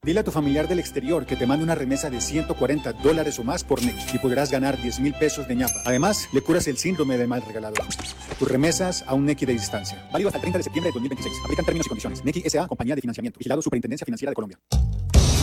Dile a tu familiar del exterior que te mande una remesa de $140 o más por Nequi y podrás ganar 10,000 pesos de ñapa. Además, le curas el síndrome del mal regalador. Tus remesas a un Nequi de distancia. Válido hasta el 30 de septiembre de 2026. Aplican términos y condiciones. Nequi S.A. Compañía de Financiamiento. Vigilado Superintendencia Financiera de Colombia.